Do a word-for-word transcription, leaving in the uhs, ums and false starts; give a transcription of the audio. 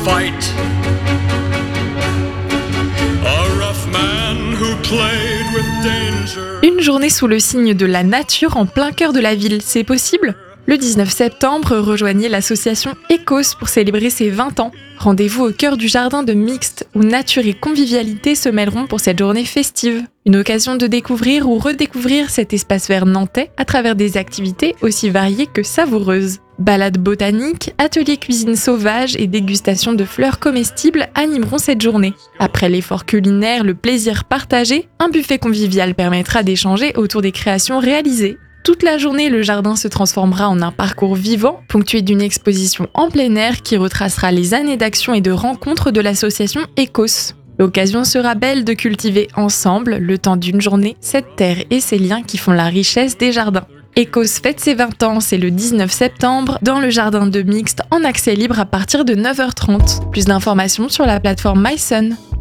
fight. A rough man who played with danger. Une journée sous le signe de la nature en plein cœur de la ville, c'est possible ? Le dix-neuf septembre, rejoignez l'association Ecos pour célébrer ses vingt ans. Rendez-vous au cœur du jardin de Mixte, où nature et convivialité se mêleront pour cette journée festive. Une occasion de découvrir ou redécouvrir cet espace vert nantais à travers des activités aussi variées que savoureuses. Balades botaniques, ateliers cuisine sauvage et dégustation de fleurs comestibles animeront cette journée. Après l'effort culinaire, le plaisir partagé, un buffet convivial permettra d'échanger autour des créations réalisées. Toute la journée, le jardin se transformera en un parcours vivant, ponctué d'une exposition en plein air qui retracera les années d'action et de rencontres de l'association Ecos. L'occasion sera belle de cultiver ensemble, le temps d'une journée, cette terre et ses liens qui font la richesse des jardins. Ecos fête ses vingt ans, c'est le dix-neuf septembre, dans le jardin de Mixte en accès libre à partir de neuf heures trente. Plus d'informations sur la plateforme MySun.